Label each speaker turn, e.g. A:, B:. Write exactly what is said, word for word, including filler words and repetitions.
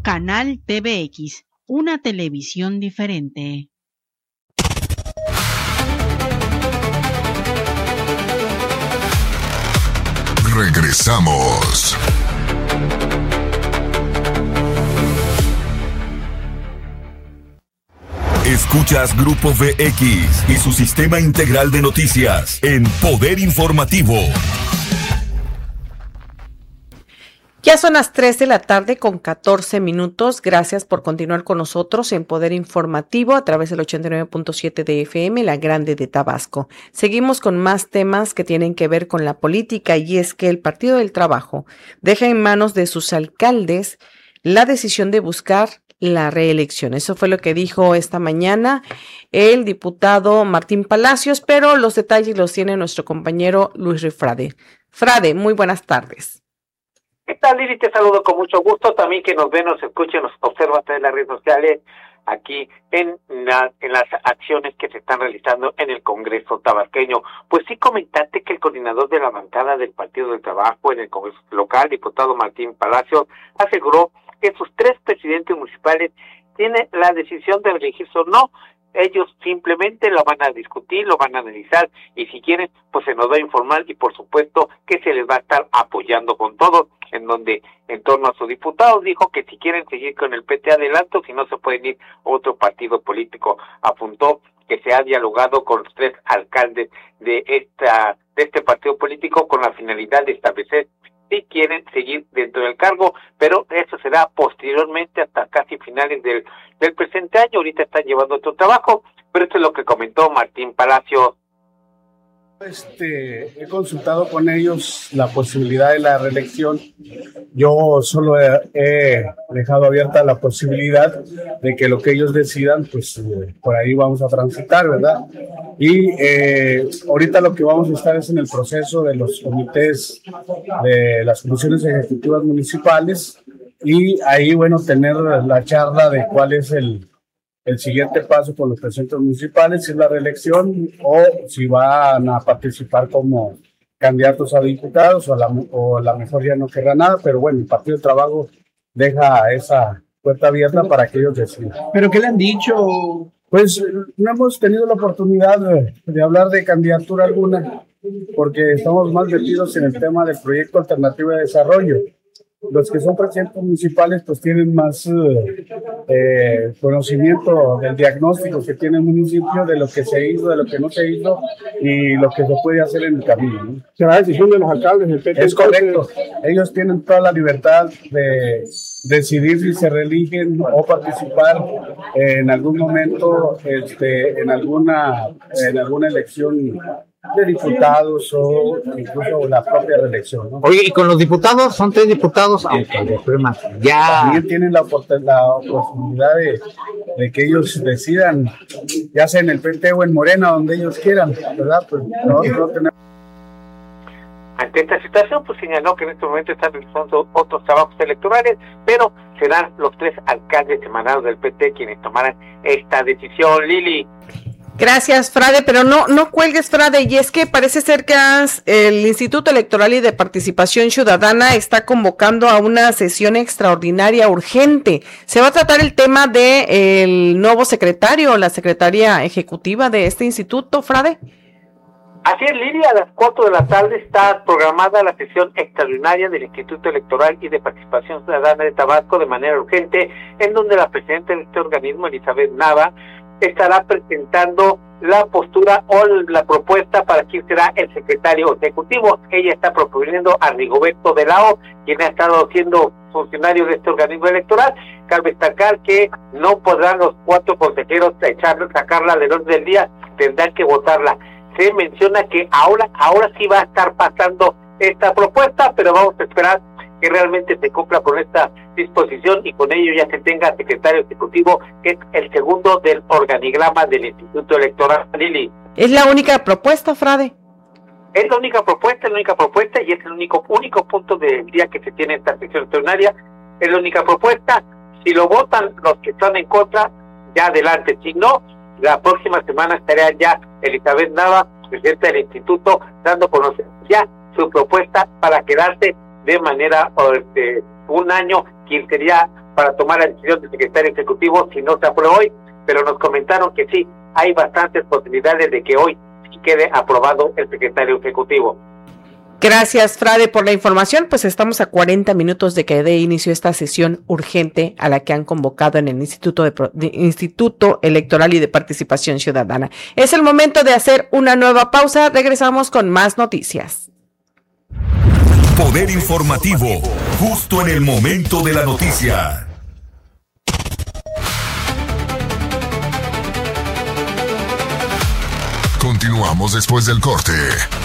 A: Canal T V X, una televisión diferente.
B: Regresamos. Escuchas Grupo V X y su sistema integral de noticias en Poder Informativo.
C: Ya son las tres de la tarde con catorce minutos. Gracias por continuar con nosotros en Poder Informativo a través del ochenta y nueve punto siete de F M, La Grande de Tabasco. Seguimos con más temas que tienen que ver con la política, y es que el Partido del Trabajo deja en manos de sus alcaldes la decisión de buscar la reelección. Eso fue lo que dijo esta mañana el diputado Martín Palacios, pero los detalles los tiene nuestro compañero Luis Frade. Frade, muy buenas tardes.
D: ¿Qué tal, Lili? Te saludo con mucho gusto. También que nos ven, nos escuchen, nos observan a través de las redes sociales aquí en, la, en las acciones que se están realizando en el Congreso tabasqueño. Pues sí, comentarte que el coordinador de la bancada del Partido del Trabajo en el Congreso local, diputado Martín Palacios, aseguró que sus tres presidentes municipales tienen la decisión de elegirse o no. Ellos simplemente lo van a discutir, lo van a analizar, y si quieren, pues se nos va a informar, y por supuesto que se les va a estar apoyando con todo, en donde en torno a sus diputados dijo que si quieren seguir con el P T adelanto, si no se pueden ir a otro partido político. Apuntó que se ha dialogado con los tres alcaldes de esta de este partido político con la finalidad de establecer si quieren seguir dentro del cargo, pero eso será posteriormente, hasta casi finales del, del presente año. Ahorita están llevando otro trabajo, pero esto es lo que comentó Martín Palacios.
E: Este, he consultado con ellos la posibilidad de la reelección. Yo solo he, he dejado abierta la posibilidad de que lo que ellos decidan, pues eh, por ahí vamos a transitar, ¿verdad? Y eh, ahorita lo que vamos a estar es en el proceso de los comités de las comisiones ejecutivas municipales, y ahí, bueno, tener la charla de cuál es el el siguiente paso con los presidentes municipales, si es la reelección o si van a participar como candidatos a diputados, o a la, o la mejor ya no querrá nada, pero bueno, el Partido del Trabajo deja esa puerta abierta para que ellos decidan.
F: ¿Pero qué le han dicho?
E: Pues no hemos tenido la oportunidad de, de hablar de candidatura alguna, porque estamos más metidos en el tema del proyecto alternativo de desarrollo. Los que son presidentes municipales pues tienen más eh, eh, conocimiento del diagnóstico que tiene el municipio, de lo que se hizo, de lo que no se hizo y lo que se puede hacer en el camino, ¿no?
F: ¿Será decisión de los alcaldes del P T?
E: Es correcto. Ellos tienen toda la libertad de decidir si se reeligen o participar en algún momento este, en alguna en alguna elección de diputados o incluso la propia reelección, ¿no?
F: Oye, y con los diputados, son tres diputados, aunque el problema ya...
E: También tienen la, la posibilidad de, de que ellos decidan, ya sea en el P T o en Morena, donde ellos quieran, ¿verdad? Pues nosotros no tenemos...
D: Ante esta situación, pues señaló que en este momento están realizando otros trabajos electorales, pero serán los tres alcaldes emanados del P T quienes tomarán esta decisión. Lili.
C: Gracias, Frade, pero no no cuelgues, Frade, y es que parece ser que el Instituto Electoral y de Participación Ciudadana está convocando a una sesión extraordinaria urgente. Se va a tratar el tema de el nuevo secretario, la secretaria ejecutiva de este instituto, Frade.
D: Así es, Lili, a las cuatro de la tarde está programada la sesión extraordinaria del Instituto Electoral y de Participación Ciudadana de Tabasco de manera urgente, en donde la presidenta de este organismo, Elizabeth Nava, estará presentando la postura o la propuesta para quién será el secretario ejecutivo. Ella está proponiendo a Rigoberto de la O, quien ha estado siendo funcionario de este organismo electoral. Cabe destacar que no podrán los cuatro consejeros echarla, sacarla del orden del día, tendrán que votarla. Se menciona que ahora, ahora sí va a estar pasando esta propuesta, pero vamos a esperar que realmente se cumpla con esta disposición y con ello ya se tenga secretario ejecutivo, que es el segundo del organigrama del Instituto Electoral. Lili.
C: ¿Es la única propuesta, Frade?
D: Es la única propuesta, es la única propuesta y es el único único punto del día que se tiene esta sesión extraordinaria. Es la única propuesta. Si lo votan los que están en contra, ya adelante. Si no, la próxima semana estaría ya Elizabeth Nava, presidenta del instituto, dando a conocer ya su propuesta para quedarse de manera de un año, quien sería para tomar la decisión del secretario ejecutivo si no se aprueba hoy, pero nos comentaron que sí, hay bastantes posibilidades de que hoy sí quede aprobado el secretario ejecutivo.
C: Gracias, Frade, por la información. Pues estamos a cuarenta minutos de que dé inicio esta sesión urgente a la que han convocado en el Instituto, de, de Instituto Electoral y de Participación Ciudadana. Es el momento de hacer una nueva pausa. Regresamos con más noticias.
B: Poder informativo, justo en el momento de la noticia.
G: Continuamos después del corte.